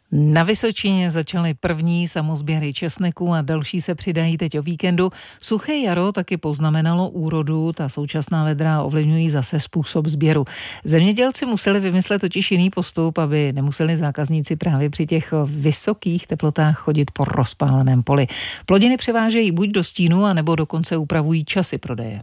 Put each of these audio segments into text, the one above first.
Na Vysočině začaly první samosběry česneku a další se přidají teď o víkendu. Suché jaro taky poznamenalo úrodu, ta současná vedra ovlivňují zase způsob sběru. Zemědělci museli vymyslet totiž jiný postup, aby nemuseli zákazníci právě při těch vysokých teplotách chodit po rozpáleném poli. Plodiny převážejí buď do stínu, anebo dokonce upravují časy prodeje.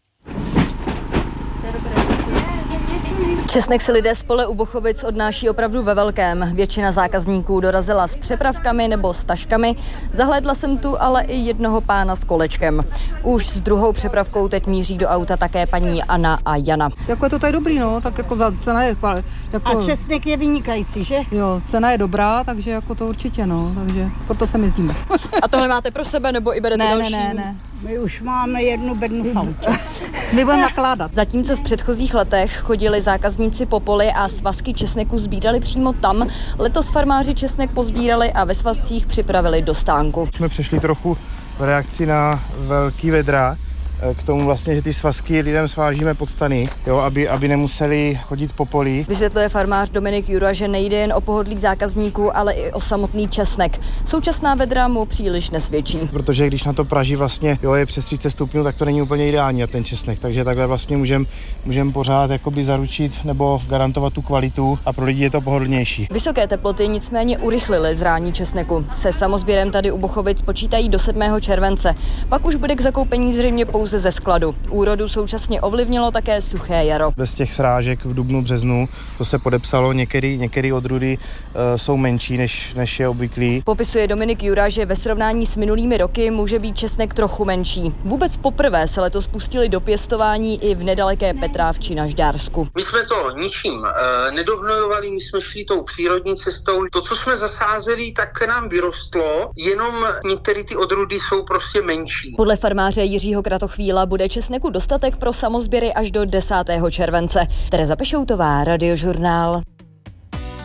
Česnek si lidé z pole u Bochovic odnáší opravdu ve velkém. Většina zákazníků dorazila s přepravkami nebo s taškami. Zahlédla jsem tu ale i jednoho pána s kolečkem. Už s druhou přepravkou teď míří do auta také paní Anna a Jana. Jako je to tady dobrý, no, tak jako cena je... Jako, a česnek je vynikající, že? Jo, cena je dobrá, takže jako to určitě, no, takže proto se jezdíme. A tohle máte pro sebe, nebo i berete další? Ne. My už máme jednu bednu v autě. My budeme nakládat. Zatímco v předchozích letech chodili zákazníci po poli a svazky česneku sbírali přímo tam, letos farmáři česnek pozbírali a ve svazcích připravili do stánku. Jsme přešli trochu v reakci na velký vedra, k tomu vlastně, že ty svazky lidem svážíme pod stany, jo, aby nemuseli chodit po poli. Vysvětluje farmář Dominik Jura, že nejde jen o pohodlí zákazníků, ale i o samotný česnek. Současná vedra mu příliš nesvědčí. Protože když na to praží vlastně je přes 30 stupňů, tak to není úplně ideální na ten česnek, takže takhle vlastně můžeme pořád jakoby zaručit nebo garantovat tu kvalitu a pro lidi je to pohodlnější. Vysoké teploty nicméně urychlily zrání česneku. Se samosběrem tady u Bochovic počítají do 7. července. Pak už bude k zakoupení zřejmě pouze ze skladu. Úrodu současně ovlivnilo také suché jaro. Bez těch srážek v dubnu, březnu, to se podepsalo, některé odrůdy jsou menší než je obvyklý. Popisuje Dominik Jura, že ve srovnání s minulými roky může být česnek trochu menší. Vůbec poprvé se letos pustili do pěstování i v nedaleké Petrávči na Žďársku. My jsme to ničím nedohnojovali, my jsme šli tou přírodní cestou. To, co jsme zasázeli, tak nám vyrostlo, jenom některé ty odrůdy jsou prostě menší. Podle farmáře Jiřího Kratochvíla bude česneku dostatek pro samosběry až do 10. července. Tereza Pešoutová, Radiožurnál.